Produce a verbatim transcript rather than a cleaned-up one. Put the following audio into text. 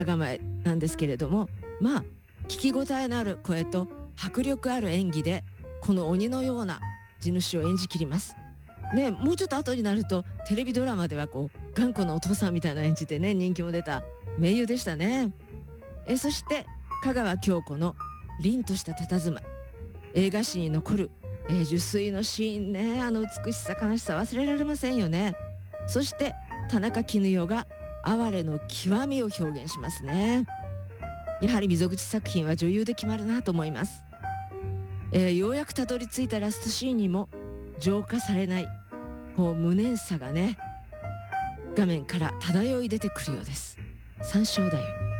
構えなんですけれども、まあ聞き応えのある声と迫力ある演技でこの鬼のような地主を演じきります。ね、もうちょっと後になるとテレビドラマではこう頑固なお父さんみたいな演じでね、人気も出た名優でしたね。えそして香川京子の凛とした佇まい、映画史に残る、えー、受水のシーンね、あの美しさ悲しさ忘れられませんよね。そして田中絹代が哀れの極みを表現しますね。やはり溝口作品は女優で決まるなと思います。えーようやくたどり着いたラストシーンにも浄化されないこう無念さがね、画面から漂い出てくるようです。三章だよ。